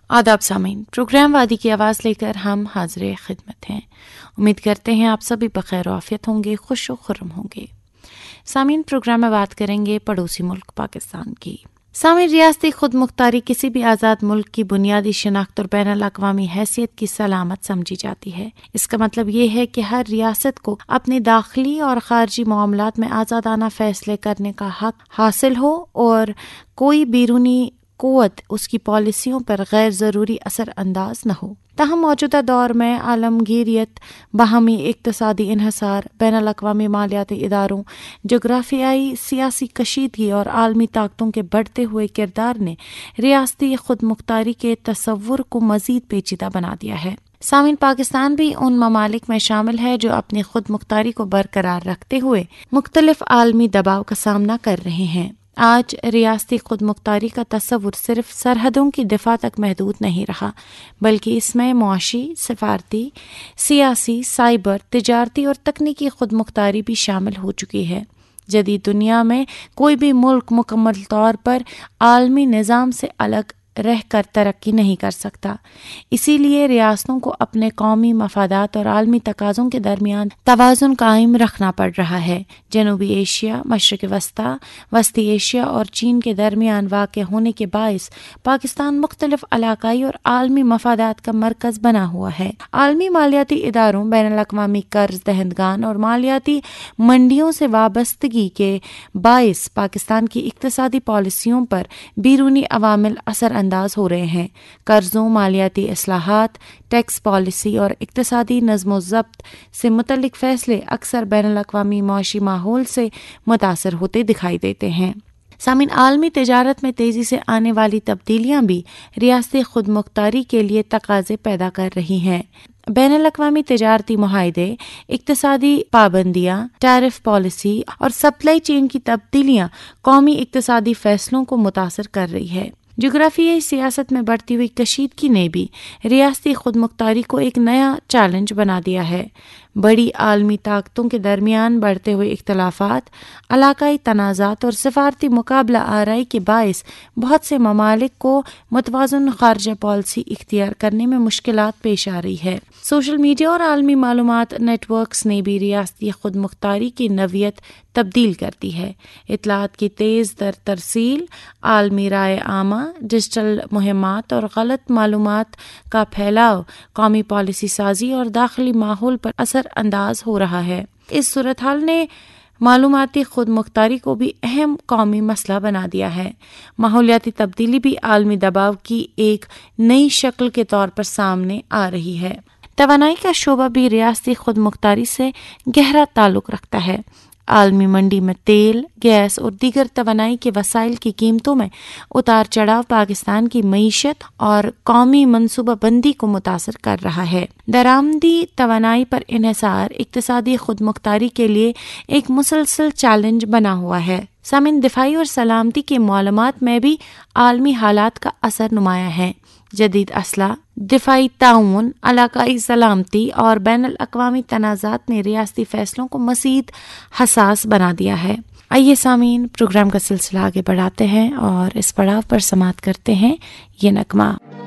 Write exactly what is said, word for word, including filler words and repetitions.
आदाब सामीन, प्रोग्राम वादी की आवाज़ लेकर हम हाजिर खिदमत हैं। उम्मीद करते हैं आप सभी बखैर आफियत होंगे, खुश व खुर्रम होंगे। सामीन, प्रोग्राम में बात करेंगे पड़ोसी मुल्क पाकिस्तान की। सामीन, रियासती खुद मुख्तारी किसी भी आज़ाद मुल्क की बुनियादी शनाख्त और बैनुल अक़वामी हैसियत की सलामत समझी जाती है। इसका मतलब ये है कि हर रियासत को अपने दाखिली और खारजी मामलात में आज़ादाना फैसले करने का हक हासिल हो और कोई बैरूनी कुव्वत उसकी पॉलिसियों पर गैर ज़रूरी असर अंदाज न हो। तहम मौजूदा दौर में आलमगीरियत, बाहमी इक़्तिसादी इन्हिसार, बैनुल अक़वामी मालियाती इदारों, जोग्राफियाई सियासी कशीदगी और आलमी ताकतों के बढ़ते हुए किरदार ने रियासती खुद मुख्तारी के तसव्वुर को मज़ीद पेचीदा बना दिया है। सामीन, पाकिस्तान भी उन ममालिक में शामिल है जो अपनी खुद मुख्तारी को बरकरार रखते हुए मुख्तलिफ आलमी दबाव का सामना कर रहे हैं। आज रियासती खुद मुख्तारी का तस्वुर सिर्फ सरहदों की दिफा तक महदूद नहीं रहा, बल्कि इसमें मुआशी, सिफारती, सियासी, साइबर, तिजारती और तकनीकी खुद मुख्तारी भी शामिल हो चुकी है। जदीद दुनिया में कोई भी मुल्क मुकम्मल तौर पर आलमी निज़ाम से अलग रह कर तरक्की नहीं कर सकता। इसीलिए रियासतों को अपने कौमी मफादात और आलमी तकाज़ों के दरमियान तवाज़ुन कायम रखना पड़ रहा है। जनूबी एशिया, मशरिक़ वस्ता, वस्ती एशिया और चीन के दरमियान वाक़ होने के बाइस पाकिस्तान मुख्तलिफ इलाकाई और आलमी मफादात का मरकज़ बना हुआ है। आलमी मालियाती इदारों, बैनुल अक़वामी कर्ज दहंदगान और मालियाती मंडियों से वाबस्तगी के बाइस पाकिस्तान की इक़्तिसादी पॉलिसियों पर बैरूनी अवामिल असर अंदाज हो रहे हैं। कर्जों, मालियाती इस्लाहात, टैक्स पॉलिसी और इक़्तिसादी नज़्म व ज़ब्त से मुतल्लिक़ फ़ैसले अक्सर बैनुल अक़वामी मुआशी माहौल से मुतासर होते दिखाई देते हैं। सामीन, आलमी तिजारत में तेज़ी से आने वाली तब्दीलियाँ भी रियासती खुद मुख्तारी के लिए तकाज़े पैदा कर रही हैं। बैनुल अक़वामी तिजारती मुआहदे, इक़्तिसादी पाबंदियाँ, टैरिफ पॉलिसी और सप्लाई चेन की तब्दीलियाँ कौमी इक़्तिसादी फ़ैसलों को मुतासर कर रही है। जोग्राफियाई सियासत में बढ़ती हुई कशीदगी ने भी रियासती खुद मुख्तारी को एक नया चैलेंज बना दिया है। बड़ी आलमी ताकतों के दरमियान बढ़ते हुए इख्तलाफात, इलाकाई तनाज़ात और सफारती मुकाबला आराई के बाइस बहुत से ममालिक को मुतवाज़न ख़ारजा पॉलिसी इख्तियार करने में मुश्किलात पेश आ रही है। सोशल मीडिया और आलमी मालूमात नेटवर्क्स ने भी रियासती खुद मुख्तारी की नवियत तब्दील कर दी है। इत्तलात की तेज़ दर तरसील, आलमी राय आमा, डिजिटल मुहिम्मात और गलत मालूमात का फैलाव कौमी पॉलिसी साजी और दाखिली माहौल पर असर अंदाज हो रहा है। इस सूरत हाल ने मालूमाती खुद मुख्तारी को भी अहम कौमी मसला बना दिया है। माहौलियाती तब्दीली भी आलमी दबाव की एक नई शक्ल के तौर पर सामने आ रही है। तवानाई का शोबा भी रियासती खुद मुख्तारी से गहरा ताल्लुक रखता है। आलमी मंडी में तेल, गैस और दीगर तवानाई के वसाइल की कीमतों में उतार चढ़ाव पाकिस्तान की मईशत और कौमी मनसूबा बंदी को मुतासर कर रहा है। दरामदी तवानाई पर इन्हिसार इक़्तिसादी खुद मुख्तारी के लिए एक मुसलसल चैलेंज बना हुआ है। सामीन, दिफाई और सलामती के मालूमात में भी आलमी हालात का असर नुमाया है। जदीद असला, दिफाई ताउन, इलाकाई सलामती और बैनुल अक़वामी तनाज़ात ने रियासती फ़ैसलों को मज़ीद हसास बना दिया है। आइए सामीन, प्रोग्राम का सिलसिला आगे बढ़ाते हैं और इस पड़ाव पर समाअत करते हैं ये नगमा।